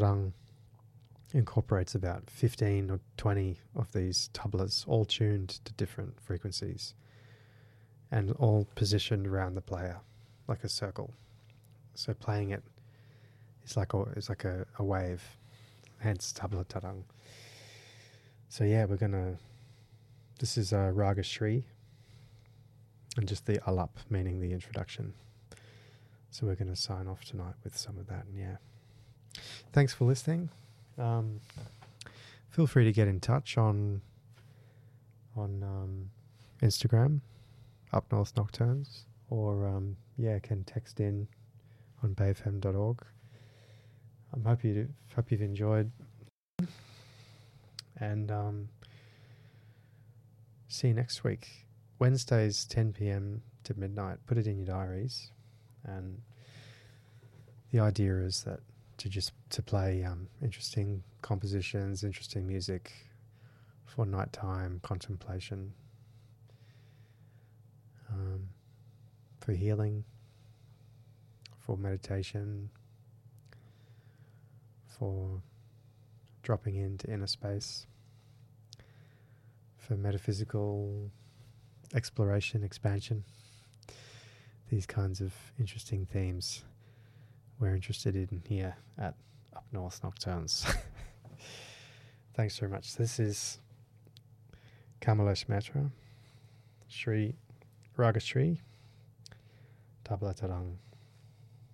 Tarang incorporates about 15 or 20 of these tablas, all tuned to different frequencies and all positioned around the player like a circle. So playing it is like a wave, hence tabla tarang. So yeah, this is Raga Shri, and just the alap, meaning the introduction. So we're going to sign off tonight with some of that. And yeah, thanks for listening. Feel free to get in touch on Instagram, Up North Nocturnes, or can text in on bayfm.org. Hope you've enjoyed, and see you next week. Wednesdays 10 p.m. to midnight. Put it in your diaries, and the idea is that to play interesting compositions, interesting music for nighttime contemplation, for healing, for meditation, for dropping into inner space, for metaphysical exploration, expansion. These kinds of interesting themes we're interested in here at Up North Nocturnes. Thanks very much. This is Kamalesh Mehta, Raga Shri, Tabla Tarang.